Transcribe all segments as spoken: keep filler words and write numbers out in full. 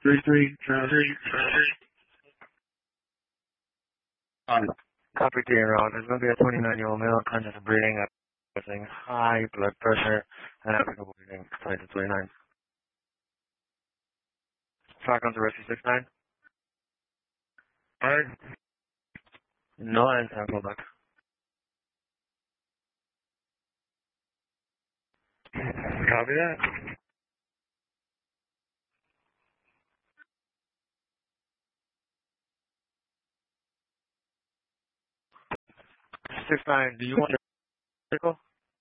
three three, three three. On. Copy to your route. There's going to be a twenty-nine-year-old male conscious of breathing, having high blood pressure, and applicable breathing, twenty to twenty-nine. Falcon to rescue six nine. Alright. No answer, go back. Copy that. six nine, do you want a vehicle?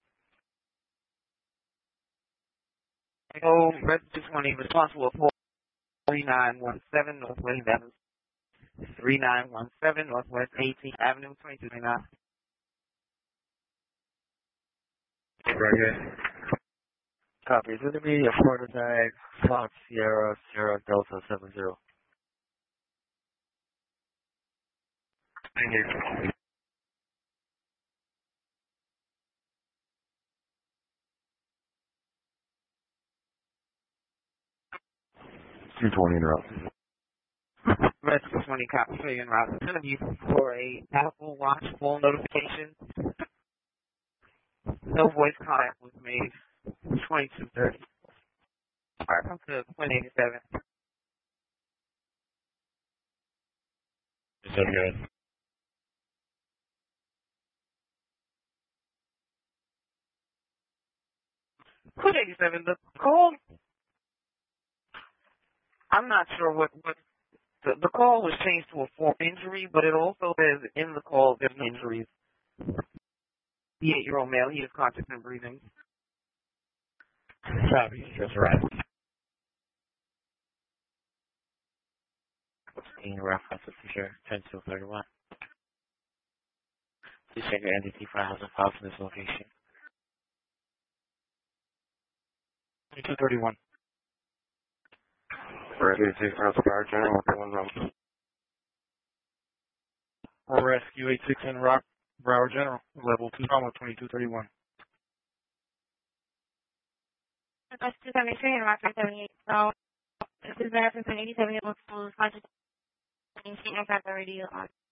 Oh, Resident twenty, responsible for three nine one seven Northwest Avenue, three nine one seven Northwest eighteenth Avenue, twenty-two twenty-nine. Right here. Copy. It's going to be a prototype Fox Sierra Sierra Delta seven zero. Thank you. two twenty in route. Resident twenty, copy for you en route. It's going to be for a Apple Watch full notification. No voice contact was made. twenty-two thirty. Alright, come to one eighty-seven. Is that good? one eighty-seven, the call, I'm not sure what, what the, the call was changed to a form injury, but it also says in the call there's no injuries. The eight-year-old male, he is conscious and breathing. Copy. That's right. In reference to Fisher ten two thirty-one. Please check your N D T files and files in this location. twenty-two thirty-one. Ready to take files Broward General, one room. Rescue eight six in Rock, Broward General, level two, comma twenty-two thirty-one. That's two seventy-three and Rock three seventy-eight. So, this is Verify eighty-seven, it looks full of conscious. You can't have the radio on.